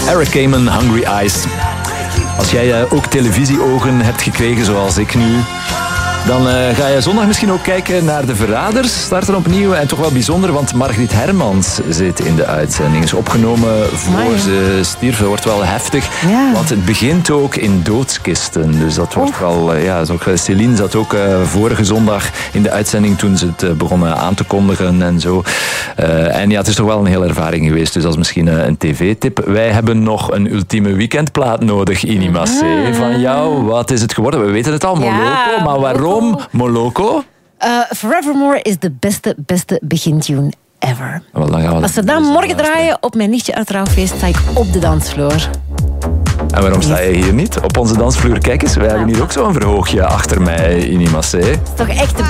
Eric Kamen, Hungry Eyes. Als jij ook televisieogen hebt gekregen, zoals ik nu, dan ga je zondag misschien ook kijken naar De Verraders. Starten opnieuw en toch wel bijzonder, want Margriet Hermans zit in de uitzending. Is opgenomen voor ze stierf. Dat wordt wel heftig, want het begint ook in doodskisten. Dus dat wordt wel... Céline zat ook vorige zondag in de uitzending toen ze het begonnen aan te kondigen en zo. En ja, het is toch wel een hele ervaring geweest. Dus dat is misschien een tv-tip. Wij hebben nog een ultieme weekendplaat nodig, Inima C. Van jou, wat is het geworden? We weten het al, Moloko, maar waarom? Moloko? Forevermore is de beste begintune ever. Wel, dan gaan we Als we dat morgen draaien op mijn nichtje uit Rouwfeest, sta ik op de dansvloer. En waarom sta je hier niet? Op onze dansvloer, kijk eens, wij hebben hier ook zo'n verhoogje achter mij, Inima C. Het is toch echt de